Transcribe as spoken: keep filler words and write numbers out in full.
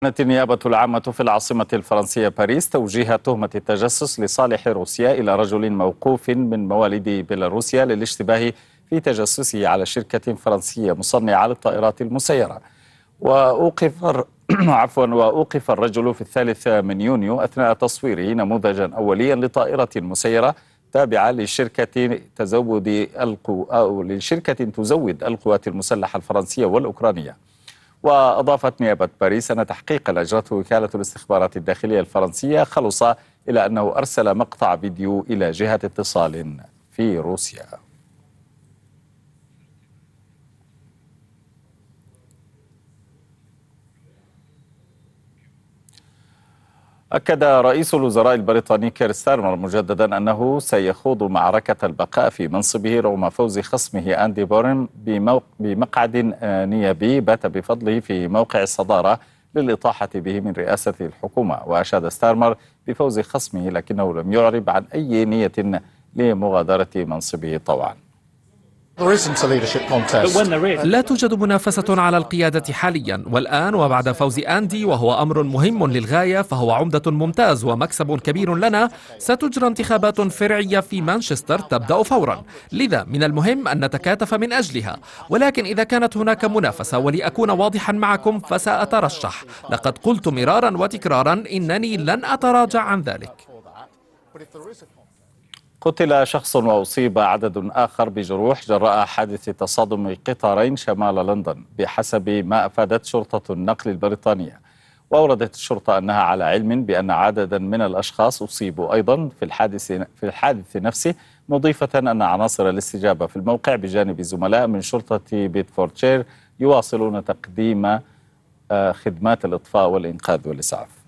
كانت النيابة العامة في العاصمة الفرنسية باريس توجيه تهمة التجسس لصالح روسيا إلى رجل موقوف من مواليد بيلاروسيا للاشتباه في تجسسه على شركة فرنسية مصنعة للطائرات المسيرة. وأوقف الر- عفوا وأوقف الرجل في الثالث من يونيو أثناء تصويره نموذجا أوليا لطائرة مسيرة تابعة لشركة تزود القو أو لشركة تزود القوات المسلحة الفرنسية والأوكرانية. وأضافت نيابة باريس أن تحقيقا أجرته وكالة الاستخبارات الداخلية الفرنسية خلص إلى أنه أرسل مقطع فيديو إلى جهة اتصال في روسيا. أكد رئيس الوزراء البريطاني كير ستارمر مجددا أنه سيخوض معركة البقاء في منصبه رغم فوز خصمه أندي بورن بموق... بمقعد آه، نيابي بات بفضله في موقع الصدارة للإطاحة به من رئاسة الحكومة. وأشاد ستارمر بفوز خصمه لكنه لم يعرب عن أي نية لمغادرة منصبه طوعا. لا توجد منافسة على القيادة حاليا، والآن وبعد فوز أندي وهو أمر مهم للغاية فهو عمدة ممتاز ومكسب كبير لنا. ستجرى انتخابات فرعية في مانشستر تبدأ فورا، لذا من المهم أن نتكاتف من أجلها. ولكن إذا كانت هناك منافسة ولأكون واضحا معكم فسأترشح. لقد قلت مرارا وتكرارا إنني لن أتراجع عن ذلك. قتل شخص وأصيب عدد آخر بجروح جراء حادث تصادم قطارين شمال لندن بحسب ما أفادت شرطة النقل البريطانية. وأوردت الشرطة أنها على علم بأن عددا من الأشخاص أصيبوا أيضا في الحادث في الحادث نفسه، مضيفة أن عناصر الاستجابة في الموقع بجانب زملاء من شرطة بيدفوردشير يواصلون تقديم آه، خدمات الإطفاء والإنقاذ والإسعاف.